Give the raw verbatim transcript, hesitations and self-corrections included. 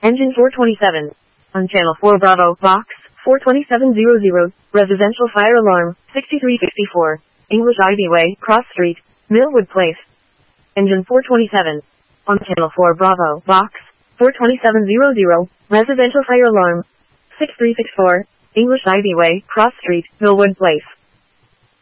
Engine four twenty-seven. On Channel four Bravo, Box four twenty-seven hundred, Residential Fire Alarm, sixty-three fifty-four, English Ivy Way, Cross Street, Millwood Place. Engine four twenty-seven. On Channel four Bravo, Box four twenty-seven hundred, Residential Fire Alarm, six three six four, English Ivy Way, Cross Street, Millwood Place.